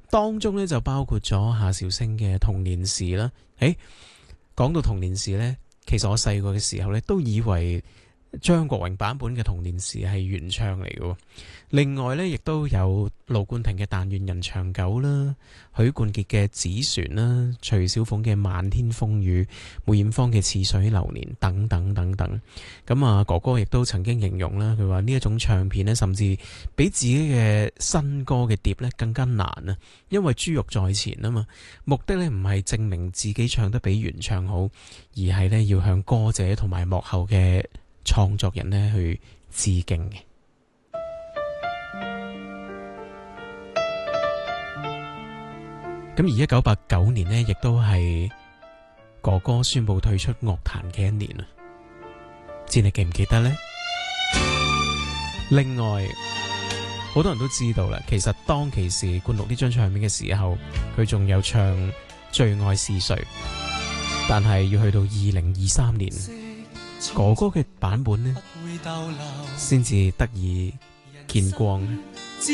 當中咧就包括咗夏韶聲嘅《童年時》啦。講到童年時呢，其實我細個嘅時候呢，都以為張國榮版本嘅《童年時》係原唱嚟嘅。另外呢，亦都有盧冠廷嘅《但願人長久》啦，許冠傑嘅《紙船》啦，徐小鳳嘅《漫天風雨》，梅艷芳嘅《似水流年》等等等等。咁啊，哥哥亦都曾經形容啦，佢話呢一種唱片呢，甚至比自己嘅新歌嘅碟呢更加難啊，因為珠玉在前啊嘛。目的呢唔係證明自己唱得比原唱好，而係呢要向歌者同埋幕後嘅創作人呢去致敬嘅。咁而1989年呢，亦都係哥哥宣布退出樂壇嘅一年啊！知你記唔記得呢？另外，好多人都知道啦，其實當其時灌錄呢張唱片嘅時候，佢仲有唱《最愛是誰》，但係要去到2023年，哥哥嘅版本呢，先至得以見光。